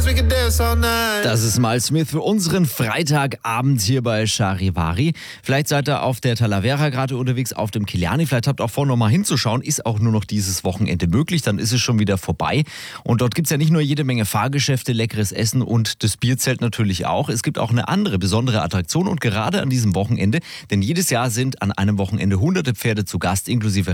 Das ist Mal Smith für unseren Freitagabend hier bei Charivari. Vielleicht seid ihr auf der Talavera gerade unterwegs, auf dem Kiliani. Vielleicht habt ihr auch vor, noch mal hinzuschauen. Ist auch nur noch dieses Wochenende möglich. Dann ist es schon wieder vorbei. Und dort gibt es ja nicht nur jede Menge Fahrgeschäfte, leckeres Essen und das Bierzelt natürlich auch. Es gibt auch eine andere besondere Attraktion und gerade an diesem Wochenende, denn jedes Jahr sind an einem Wochenende hunderte Pferde zu Gast, inklusive